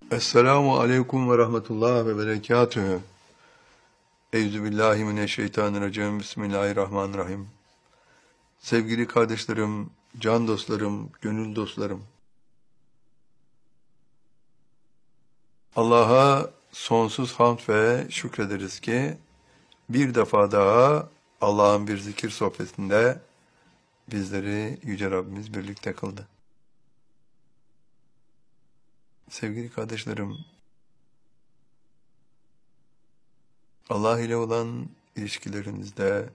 Esselamu aleyküm ve rahmetullah ve berekatühü. Euzubillahimineşşeytanirracim. Bismillahirrahmanirrahim. Sevgili kardeşlerim, can dostlarım, gönül dostlarım. Allah'a sonsuz hamd ve şükrederiz ki bir defa daha Allah'ın bir zikir sohbetinde bizleri Yüce Rabbimiz birlikte kıldı. Sevgili kardeşlerim, Allah ile olan ilişkilerinizde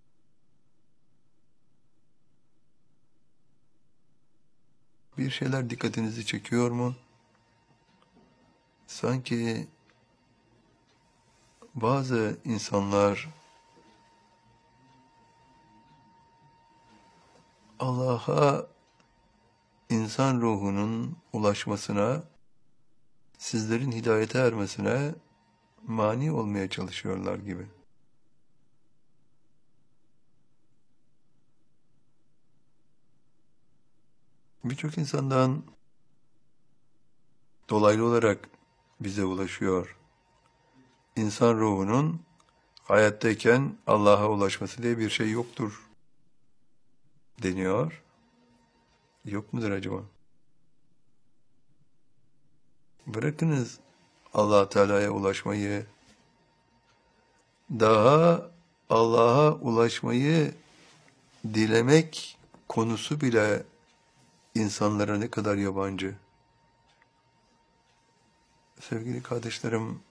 bir şeyler dikkatinizi çekiyor mu? Sanki bazı insanlar Allah'a insan ruhunun ulaşmasına, sizlerin hidayete ermesine mani olmaya çalışıyorlar gibi. Birçok insandan dolaylı olarak bize ulaşıyor. İnsan ruhunun hayattayken Allah'a ulaşması diye bir şey yoktur deniyor. Yok mudur acaba? Bırakınız Allah Teala'ya ulaşmayı, daha Allah'a ulaşmayı dilemek konusu bile insanlara ne kadar yabancı. Sevgili kardeşlerim,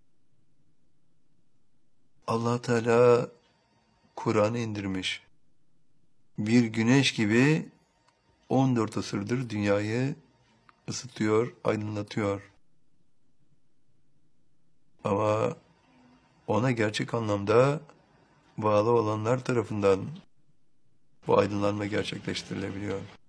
Allah Teala Kur'an'ı indirmiş. Bir güneş gibi 14 asırdır dünyayı ısıtıyor, aydınlatıyor. Ama ona gerçek anlamda bağlı olanlar tarafından bu aydınlanma gerçekleştirilebiliyor.